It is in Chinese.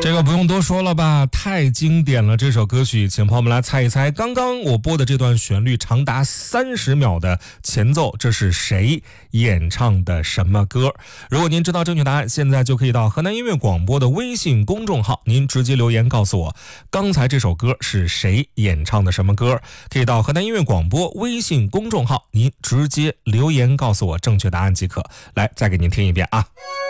这个不用多说了吧，太经典了这首歌曲。请朋友们来猜一猜，刚刚我播的这段旋律长达30秒的前奏，这是谁演唱的什么歌？如果您知道正确答案，现在就可以到河南音乐广播的微信公众号，您直接留言告诉我刚才这首歌是谁演唱的什么歌。可以到河南音乐广播微信公众号，您直接留言告诉我正确答案即可。来，再给您听一遍啊。